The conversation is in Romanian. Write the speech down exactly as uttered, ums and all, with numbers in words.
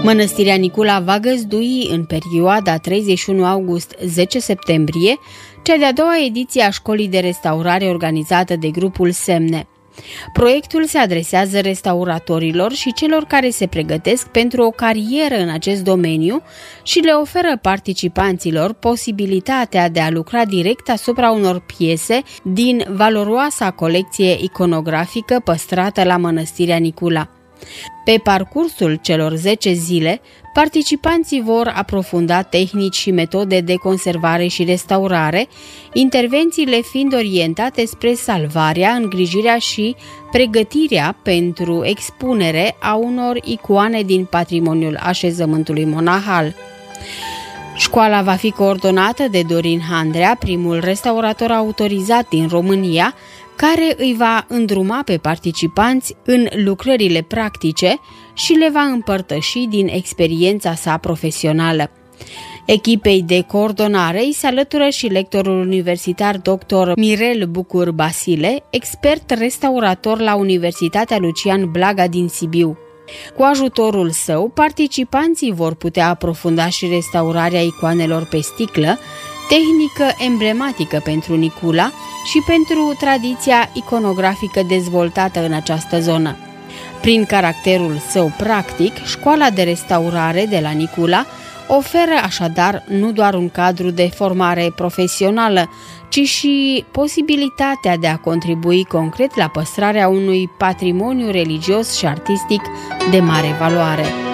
Mănăstirea Nicula va găzdui în perioada treizeci și unu august - zece septembrie cea de-a doua ediție a școlii de restaurare organizată de grupul Semne. Proiectul se adresează restauratorilor și celor care se pregătesc pentru o carieră în acest domeniu și le oferă participanților posibilitatea de a lucra direct asupra unor piese din valoroasa colecție iconografică păstrată la Mănăstirea Nicula. Pe parcursul celor zece zile, participanții vor aprofunda tehnici și metode de conservare și restaurare, intervențiile fiind orientate spre salvarea, îngrijirea și pregătirea pentru expunere a unor icoane din patrimoniul așezământului monahal. Școala va fi coordonată de Dorin Handrea, primul restaurator autorizat din România, care îi va îndruma pe participanți în lucrările practice și le va împărtăși din experiența sa profesională. Echipei de coordonare îi se alătură și lectorul universitar doctor Mirel Bucur Basile, expert restaurator la Universitatea Lucian Blaga din Sibiu. Cu ajutorul său, participanții vor putea aprofunda și restaurarea icoanelor pe sticlă, tehnică emblematică pentru Nicula și pentru tradiția iconografică dezvoltată în această zonă. Prin caracterul său practic, școala de restaurare de la Nicula oferă așadar nu doar un cadru de formare profesională, ci și posibilitatea de a contribui concret la păstrarea unui patrimoniu religios și artistic de mare valoare.